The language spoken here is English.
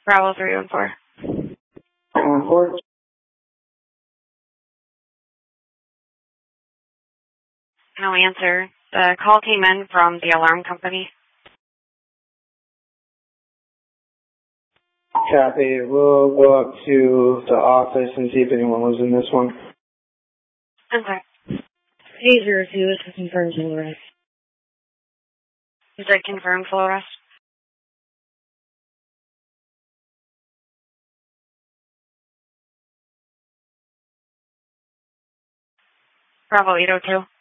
Bravo 314. 314. No answer. The call came in from the alarm company. Copy. We'll go up to the office and see if anyone was in this one. Okay. 802 is to confirm full arrest. You said confirm full arrest? Bravo 802.